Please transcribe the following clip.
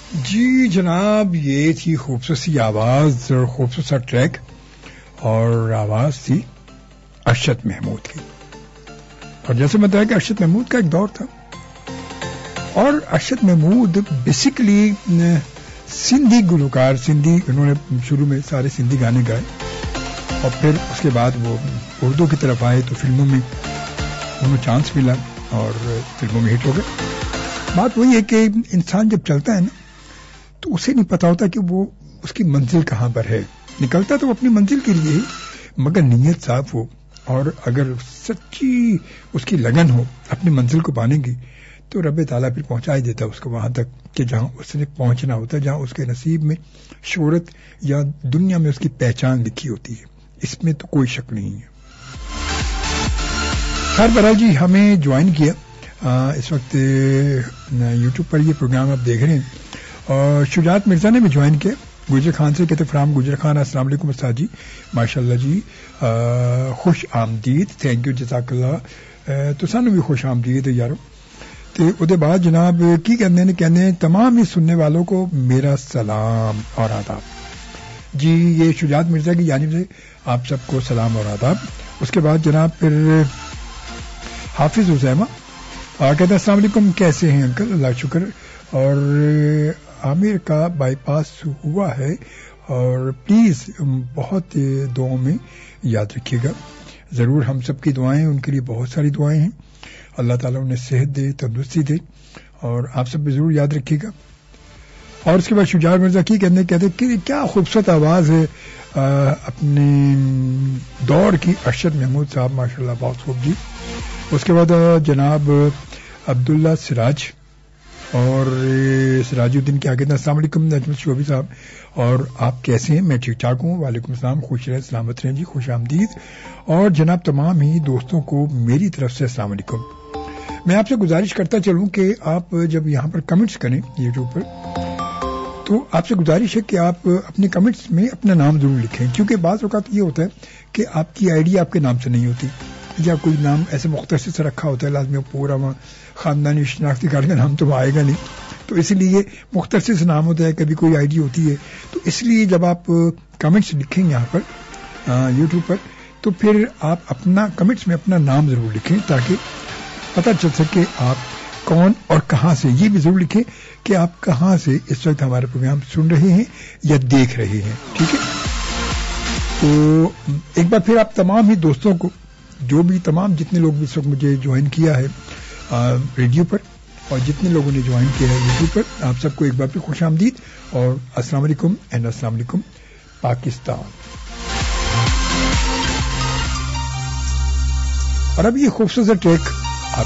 جی جناب، یہ تھی خوبصورت سی آواز اور خوبصورت سا ٹریک، اور آواز تھی ارشد محمود کی. اور جیسے بتایا کہ ارشد محمود کا ایک دور تھا، اور ارشد محمود بیسیکلی سندھی گلوکار، سندھی انہوں نے شروع میں سارے سندھی گانے گائے، اور پھر اس کے بعد وہ اردو کی طرف آئے تو فلموں میں انہوں چانس ملا اور فلموں میں ہٹ ہو گئے. بات وہی ہے کہ انسان جب چلتا ہے نا تو اسے نہیں پتا ہوتا کہ وہ اس کی منزل کہاں پر ہے. نکلتا تو اپنی منزل کے لیے ہی، مگر نیت صاف ہو اور اگر سچی اس کی لگن ہو اپنی منزل کو پانے کی، تو رب تعالیٰ پھر پہنچا ہی دیتا اس کو وہاں تک کہ جہاں اس نے پہنچنا ہوتا ہے، جہاں اس کے نصیب میں شہرت یا دنیا میں اس کی پہچان لکھی ہوتی ہے. اس میں تو کوئی شک نہیں ہے. خیر بہرحال جی، ہمیں جوائن کیا اس وقت یوٹیوب پر یہ پروگرام آپ دیکھ رہے ہیں، اور شجاعت مرزا نے بھی جوائن کیا. گجر خان سے کہتے فرام گجر خان، السلام علیکم استاد جی، ماشاء اللہ جی، خوش آمدید، تھینک یو، جزاک اللہ. تو سانو بھی خوش آمدید یارو. تو ادھے بعد جناب کی کہنے ہیں تمام ہی سننے والوں کو میرا سلام اور آداب. جی یہ شجاعت مرزا کی جانب سے آپ سب کو سلام اور آداب. اس کے بعد جناب پھر حافظ حسیمہ کہتے ہیں السلام علیکم، کیسے ہیں انکل؟ اللہ شکر. اور عامر کا بائی پاس ہوا ہے، اور پلیز بہت دعاؤں میں یاد رکھیے گا. ضرور ہم سب کی دعائیں، ان کے لیے بہت ساری دعائیں ہیں. اللہ تعالیٰ انہیں صحت دے، تندرستی دے، اور آپ سب بھی ضرور یاد رکھیے گا. اور اس کے بعد شجاعت مرزا کی کہتے کہ کیا خوبصورت آواز ہے اپنے دور کی ارشد محمود صاحب، ماشاء اللہ بہت خوب جی. اس کے بعد جناب عبداللہ سراج اور سراج الدین کیا کہتے ہیں السلام علیکم نجم شعبی صاحب، اور آپ کیسے ہیں؟ میں ٹھیک ٹھاک ہوں، وعلیکم السلام، خوش رہیں، سلامت رہیں جی، خوش آمدید. اور جناب تمام ہی دوستوں کو میری طرف سے السلام علیکم. میں آپ سے گزارش کرتا چلوں کہ آپ جب یہاں پر کمنٹس کریں یوٹیوب پر، تو آپ سے گزارش ہے کہ آپ اپنے کمنٹس میں اپنا نام ضرور لکھیں، کیونکہ بعض اوقات یہ ہوتا ہے کہ آپ کی آئی ڈی آپ کے نام سے نہیں ہوتی، یا کوئی نام ایسے مختصر سے رکھا ہوتا ہے، لازمی پورا خاندانی شناختی کارڈ کا نام تو آئے گا نہیں، تو اس لیے مختصر سے نام ہوتا ہے، کبھی کوئی آئی ڈی ہوتی ہے. تو اس لیے جب آپ کمنٹس لکھیں یہاں پر یوٹیوب پر، تو پھر آپ اپنا کمنٹس میں اپنا نام ضرور لکھیں، تاکہ پتہ چل سکے آپ کون اور کہاں سے. یہ بھی ضرور لکھیں کہ آپ کہاں سے اس وقت ہمارا پروگرام سن رہے ہیں یا دیکھ رہے ہیں، ٹھیک ہے؟ تو ایک بار پھر آپ تمام ہی دوستوں کو، جو بھی تمام جتنے لوگ بھی اس وقت مجھے جوائن کیا ہے ریڈیو پر، اور جتنے لوگوں نے جوائن کیا ہے یوٹیوب پر، آپ سب کو ایک بار پھر خوش آمدید اور السلام علیکم اینڈ السلام علیکم پاکستان. اور اب یہ خوبصورت ٹریک